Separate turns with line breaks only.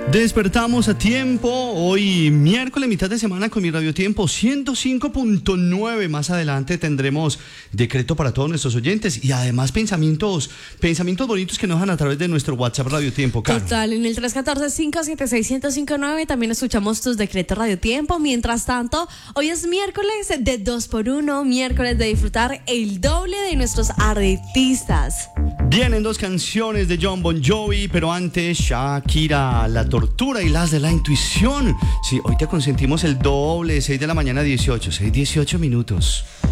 Despertamos a tiempo, hoy miércoles, mitad de semana con mi Radio Tiempo 105.9. Más adelante tendremos decreto para todos nuestros oyentes y además pensamientos bonitos que nos dan a través de nuestro WhatsApp Radio Tiempo, Caro.
Total, en el 314-576-1059 también escuchamos tus decretos Radio Tiempo. Mientras tanto, hoy es miércoles de 2x1, miércoles de disfrutar el doble de nuestros artistas.
Vienen dos canciones de Jon Bon Jovi, pero antes Shakira, La Tortura y Las de la Intuición. Sí, hoy te consentimos el doble, 6 de la mañana 18 minutos.